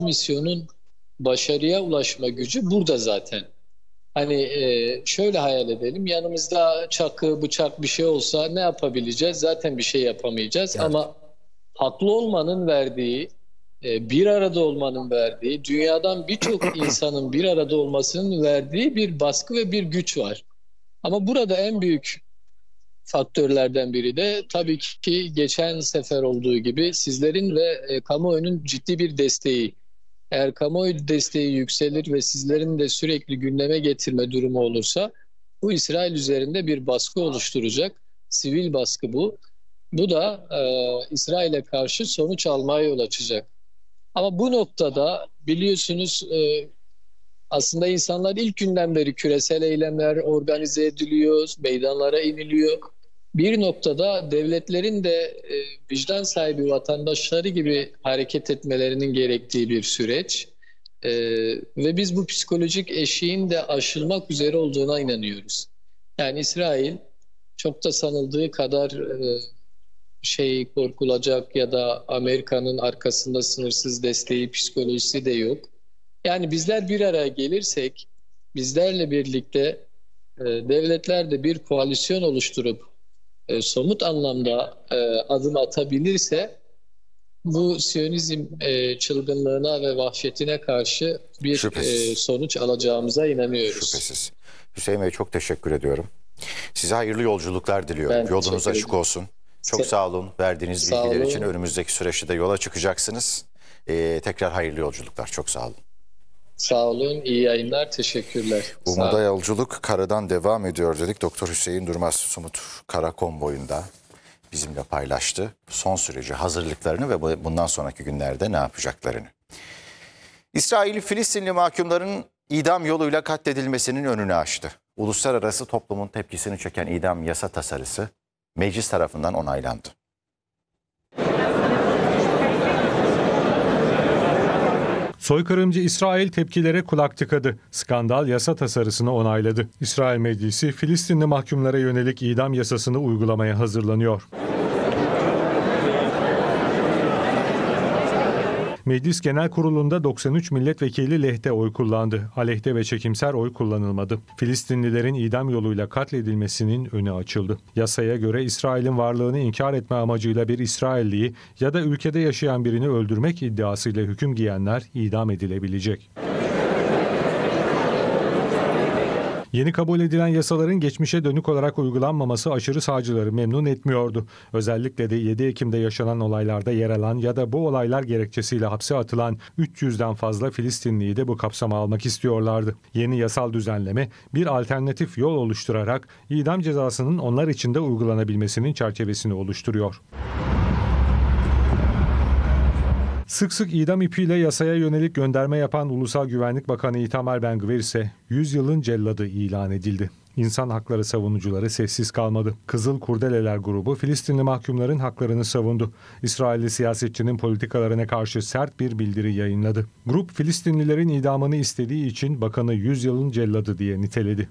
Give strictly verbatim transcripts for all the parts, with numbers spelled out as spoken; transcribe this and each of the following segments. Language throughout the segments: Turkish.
misyonun başarıya ulaşma gücü burada zaten. Hani e, şöyle hayal edelim, yanımızda çakı, bıçak bir şey olsa ne yapabileceğiz? Zaten bir şey yapamayacağız. Evet. Ama haklı olmanın verdiği, e, bir arada olmanın verdiği, dünyadan birçok insanın bir arada olmasının verdiği bir baskı ve bir güç var. Ama burada en büyük faktörlerden biri de tabii ki geçen sefer olduğu gibi sizlerin ve e, kamuoyunun ciddi bir desteği. Eğer kamuoyu desteği yükselir ve sizlerin de sürekli gündeme getirme durumu olursa bu İsrail üzerinde bir baskı oluşturacak. Sivil baskı bu. Bu da e, İsrail'e karşı sonuç almaya yol açacak. Ama bu noktada biliyorsunuz e, aslında insanlar ilk günden beri küresel eylemler organize ediliyor, meydanlara iniliyor. Bir noktada devletlerin de e, vicdan sahibi vatandaşları gibi hareket etmelerinin gerektiği bir süreç. E, ve biz bu psikolojik eşiğin de aşılmak üzere olduğuna inanıyoruz. Yani İsrail çok da sanıldığı kadar e, şey korkulacak ya da Amerika'nın arkasında sınırsız desteği, psikolojisi de yok. Yani bizler bir araya gelirsek, bizlerle birlikte e, devletler de bir koalisyon oluşturup e, somut anlamda e, adım atabilirse bu Siyonizm e, çılgınlığına ve vahşetine karşı bir e, sonuç alacağımıza inanıyoruz. Şüphesiz. Hüseyin Bey, çok teşekkür ediyorum. Size hayırlı yolculuklar diliyorum. Ben Yolunuz açık olsun. Çok Sa sağ olun verdiğiniz sağ bilgiler olun. için. Önümüzdeki süreçte de yola çıkacaksınız. Ee, tekrar hayırlı yolculuklar. Çok sağ olun. Sağ olun. İyi yayınlar. Teşekkürler. Umuda yolculuk karadan devam ediyor dedik. Doktor Hüseyin Durmaz Somut Kara Konvoyu'nda bizimle paylaştı. Son süreci, hazırlıklarını ve bundan sonraki günlerde ne yapacaklarını. İsrail, Filistinli mahkumların idam yoluyla katledilmesinin önünü açtı. Uluslararası toplumun tepkisini çeken idam yasa tasarısı meclis tarafından onaylandı. Soykırımcı İsrail tepkilere kulak tıkadı. Skandal yasa tasarısını onayladı. İsrail Meclisi Filistinli mahkumlara yönelik idam yasasını uygulamaya hazırlanıyor. Meclis Genel Kurulu'nda doksan üç milletvekili lehte oy kullandı. Aleyhte ve çekimser oy kullanılmadı. Filistinlilerin idam yoluyla katledilmesinin önü açıldı. Yasaya göre İsrail'in varlığını inkar etme amacıyla bir İsrailliyi ya da ülkede yaşayan birini öldürmek iddiasıyla hüküm giyenler idam edilebilecek. Yeni kabul edilen yasaların geçmişe dönük olarak uygulanmaması aşırı sağcıları memnun etmiyordu. Özellikle de yedi Ekim'de yaşanan olaylarda yer alan ya da bu olaylar gerekçesiyle hapse atılan üç yüzden fazla Filistinliyi de bu kapsama almak istiyorlardı. Yeni yasal düzenleme bir alternatif yol oluşturarak idam cezasının onlar için de uygulanabilmesinin çerçevesini oluşturuyor. Sık sık idam ipiyle yasaya yönelik gönderme yapan Ulusal Güvenlik Bakanı Itamar Ben-Gvir ise yüz yılın celladı ilan edildi. İnsan hakları savunucuları sessiz kalmadı. Kızıl Kurdeleler grubu Filistinli mahkumların haklarını savundu. İsrailli siyasetçinin politikalarına karşı sert bir bildiri yayınladı. Grup Filistinlilerin idamını istediği için bakanı yüz yılın celladı diye niteledi.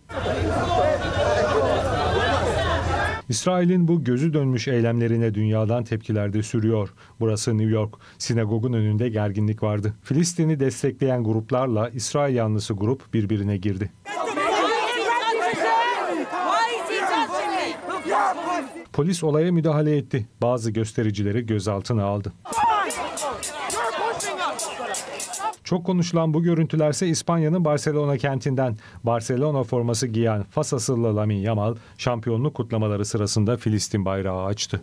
İsrail'in bu gözü dönmüş eylemlerine dünyadan tepkiler de sürüyor. Burası New York. Sinagogun önünde gerginlik vardı. Filistin'i destekleyen gruplarla İsrail yanlısı grup birbirine girdi. Polis olaya müdahale etti. Bazı göstericileri gözaltına aldı. Çok konuşulan bu görüntülerse İspanya'nın Barcelona kentinden. Barcelona forması giyen Fas asıllı Lamine Yamal şampiyonluk kutlamaları sırasında Filistin bayrağı açtı.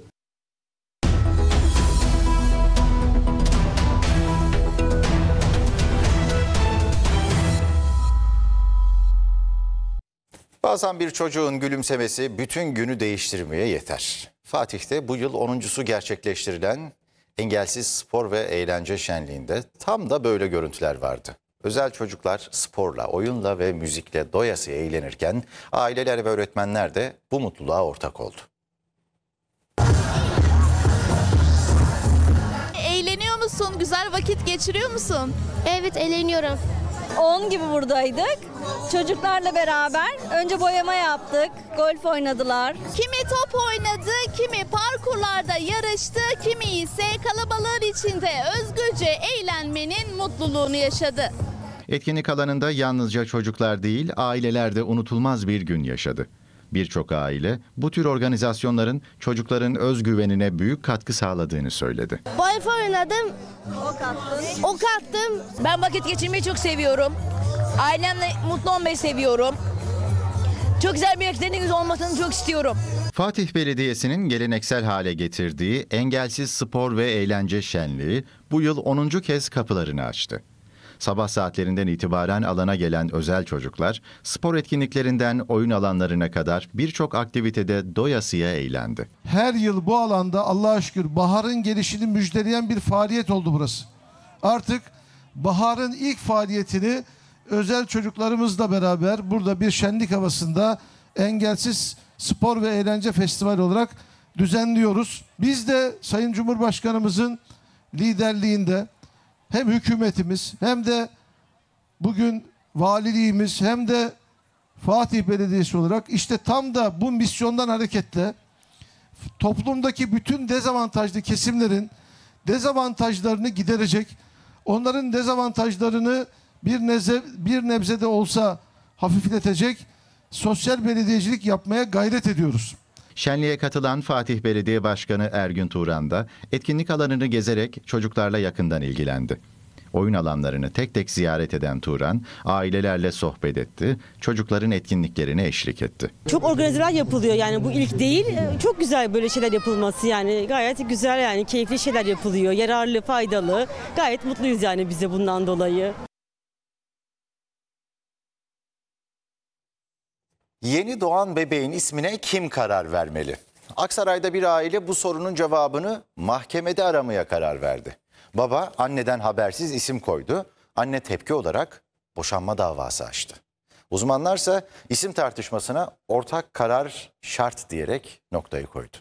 Bazen bir çocuğun gülümsemesi bütün günü değiştirmeye yeter. Fatih'te bu yıl onuncusu gerçekleştirilen Engelsiz Spor ve Eğlence Şenliği'nde tam da böyle görüntüler vardı. Özel çocuklar sporla, oyunla ve müzikle doyasıya eğlenirken aileler ve öğretmenler de bu mutluluğa ortak oldu. Eğleniyor musun? Güzel vakit geçiriyor musun? Evet, eğleniyorum. on gibi buradaydık. Çocuklarla beraber önce boyama yaptık, golf oynadılar. Kimi top oynadı, kimi parkurlarda yarıştı, kimi ise kalabalığın içinde özgürce eğlenmenin mutluluğunu yaşadı. Etkinlik alanında yalnızca çocuklar değil, aileler de unutulmaz bir gün yaşadı. Birçok aile bu tür organizasyonların çocukların özgüvenine büyük katkı sağladığını söyledi. Golf oynadım, ok attım. Ok attım. Ben vakit geçirmeyi çok seviyorum. Ailemle mutlu olmayı seviyorum. Çok güzel bir etkinliğimiz olmasını çok istiyorum. Fatih Belediyesi'nin geleneksel hale getirdiği engelsiz spor ve eğlence şenliği bu yıl onuncu kez kapılarını açtı. Sabah saatlerinden itibaren alana gelen özel çocuklar, spor etkinliklerinden oyun alanlarına kadar birçok aktivitede doyasıya eğlendi. Her yıl bu alanda Allah'a şükür baharın gelişini müjdeleyen bir faaliyet oldu burası. Artık baharın ilk faaliyetini özel çocuklarımızla beraber burada bir şenlik havasında engelsiz spor ve eğlence festivali olarak düzenliyoruz. Biz de Sayın Cumhurbaşkanımızın liderliğinde hem hükümetimiz hem de bugün valiliğimiz hem de Fatih Belediyesi olarak işte tam da bu misyondan hareketle toplumdaki bütün dezavantajlı kesimlerin dezavantajlarını giderecek, onların dezavantajlarını bir nebze, bir nebze de olsa hafifletecek sosyal belediyecilik yapmaya gayret ediyoruz. Şenliğe katılan Fatih Belediye Başkanı Ergün Turan da etkinlik alanını gezerek çocuklarla yakından ilgilendi. Oyun alanlarını tek tek ziyaret eden Turan, ailelerle sohbet etti, çocukların etkinliklerine eşlik etti. Çok organizeler yapılıyor, yani bu ilk değil. Çok güzel böyle şeyler yapılması, yani gayet güzel, yani keyifli şeyler yapılıyor. Yararlı, faydalı. Gayet mutluyuz yani bize bundan dolayı. Yeni doğan bebeğin ismine kim karar vermeli? Aksaray'da bir aile bu sorunun cevabını mahkemede aramaya karar verdi. Baba anneden habersiz isim koydu. Anne tepki olarak boşanma davası açtı. Uzmanlarsa isim tartışmasına ortak karar şart diyerek noktayı koydu.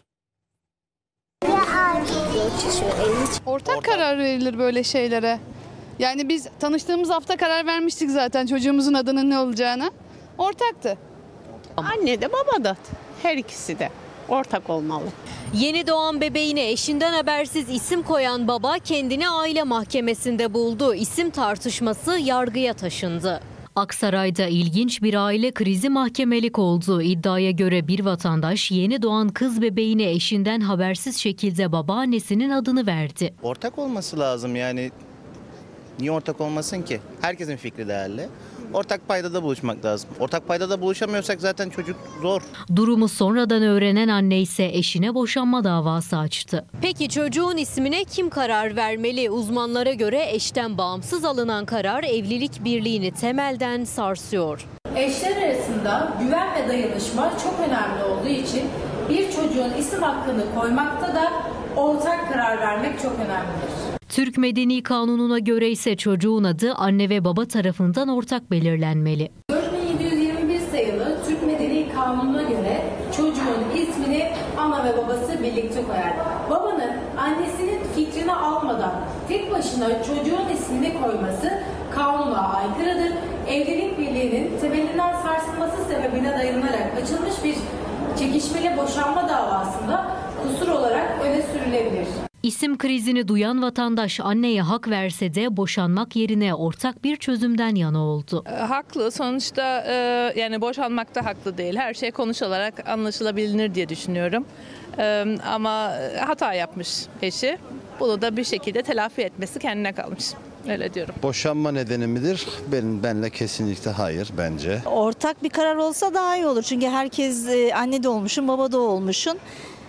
Ortak karar verilir böyle şeylere. Yani biz tanıştığımız hafta karar vermiştik zaten çocuğumuzun adının ne olacağına. Ortaktı. Anne de baba da, her ikisi de ortak olmalı. Yeni doğan bebeğine eşinden habersiz isim koyan baba kendini aile mahkemesinde buldu. İsim tartışması yargıya taşındı. Aksaray'da ilginç bir aile krizi mahkemelik oldu. İddiaya göre bir vatandaş yeni doğan kız bebeğine eşinden habersiz şekilde babaannesinin adını verdi. Ortak olması lazım yani. Niye ortak olmasın ki? Herkesin fikri değerli. Ortak paydada buluşmak lazım. Ortak paydada buluşamıyorsak zaten çocuk zor. Durumu sonradan öğrenen anne ise eşine boşanma davası açtı. Peki çocuğun ismine kim karar vermeli? Uzmanlara göre eşten bağımsız alınan karar evlilik birliğini temelden sarsıyor. Eşler arasında güven ve dayanışma çok önemli olduğu için bir çocuğun isim hakkını koymakta da ortak karar vermek çok önemlidir. Türk Medeni Kanunu'na göre ise çocuğun adı anne ve baba tarafından ortak belirlenmeli. dört bin yedi yüz yirmi bir sayılı Türk Medeni Kanunu'na göre çocuğun ismini ana ve babası birlikte koyar. Babanın annesinin fikrini almadan tek başına çocuğun ismini koyması kanuna aykırıdır. Evlilik birliğinin temelinden sarsılması sebebine dayanarak açılmış bir çekişmeli boşanma davasında kusur olarak öne sürülebilir. İsim krizini duyan vatandaş anneye hak verse de boşanmak yerine ortak bir çözümden yana oldu. E, haklı. Sonuçta e, yani boşanmakta haklı değil. Her şey konuşularak anlaşılabilir diye düşünüyorum. E, ama hata yapmış eşi. Bunu da bir şekilde telafi etmesi kendine kalmış. Öyle diyorum. Boşanma nedeni midir? Benim benle kesinlikle hayır bence. Ortak bir karar olsa daha iyi olur. Çünkü herkes anne de olmuşsun, baba da olmuşsun.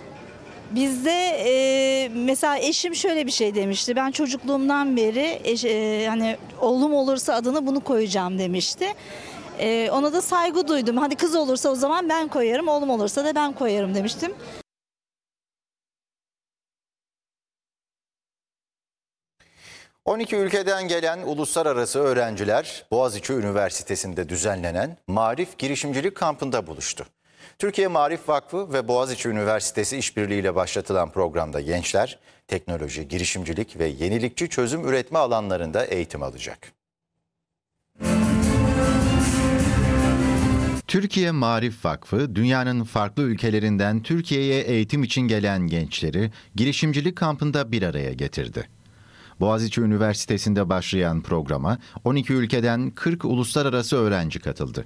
Bizde e, mesela eşim şöyle bir şey demişti. Ben çocukluğumdan beri eş, e, hani oğlum olursa adını bunu koyacağım demişti. E, ona da saygı duydum. Hadi kız olursa o zaman ben koyarım, oğlum olursa da ben koyarım demiştim. on iki ülkeden gelen uluslararası öğrenciler Boğaziçi Üniversitesi'nde düzenlenen Marif Girişimcilik Kampı'nda buluştu. Türkiye Marif Vakfı ve Boğaziçi Üniversitesi işbirliğiyle başlatılan programda gençler teknoloji, girişimcilik ve yenilikçi çözüm üretme alanlarında eğitim alacak. Türkiye Maarif Vakfı, dünyanın farklı ülkelerinden Türkiye'ye eğitim için gelen gençleri girişimcilik kampında bir araya getirdi. Boğaziçi Üniversitesi'nde başlayan programa on iki ülkeden kırk uluslararası öğrenci katıldı.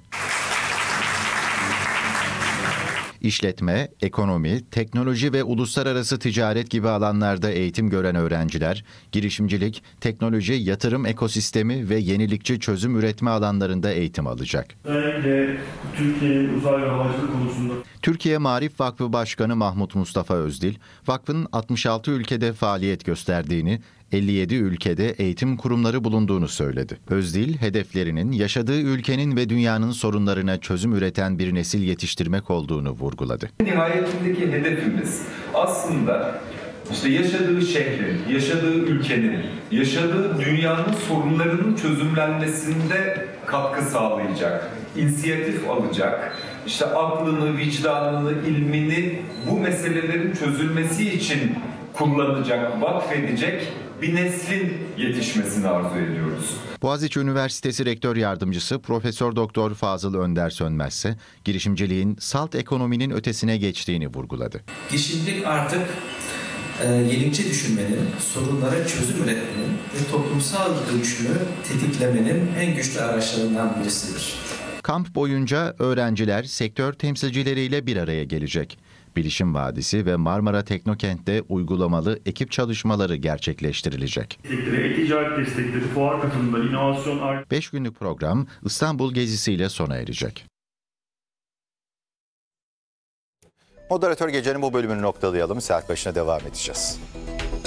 İşletme, ekonomi, teknoloji ve uluslararası ticaret gibi alanlarda eğitim gören öğrenciler, girişimcilik, teknoloji, yatırım ekosistemi ve yenilikçi çözüm üretme alanlarında eğitim alacak. Özellikle Türkiye'nin uzay ve havacılık konusunda. Türkiye Maarif Vakfı Başkanı Mahmut Mustafa Özdil, vakfın altmış altı ülkede faaliyet gösterdiğini, elli yedi ülkede eğitim kurumları bulunduğunu söyledi. Özdil, hedeflerinin yaşadığı ülkenin ve dünyanın sorunlarına çözüm üreten bir nesil yetiştirmek olduğunu vurguladı. Nihayetindeki hedefimiz aslında işte yaşadığı şehrin, yaşadığı ülkenin, yaşadığı dünyanın sorunlarının çözümlenmesinde katkı sağlayacak, inisiyatif alacak, işte aklını, vicdanını, ilmini bu meselelerin çözülmesi için kullanacak, vakfedecek bir neslin yetişmesini arzu ediyoruz. Boğaziçi Üniversitesi Rektör Yardımcısı Profesör Doktor Fazıl Önder Sönmez ise girişimciliğin salt ekonominin ötesine geçtiğini vurguladı. Girişimcilik artık e, yenilikçi düşünmenin, sorunlara çözüm üretmenin ve toplumsal dönüşümü tetiklemenin en güçlü araçlarından birisidir. Kamp boyunca öğrenciler sektör temsilcileriyle bir araya gelecek. Bilişim Vadisi ve Marmara Teknokent'te uygulamalı ekip çalışmaları gerçekleştirilecek. E-ticaret destekleri, fuar katılımları, inovasyon... Beş günlük program İstanbul gezisiyle sona erecek. Moderatör gecenin bu bölümünü noktalayalım. Saat başına devam edeceğiz.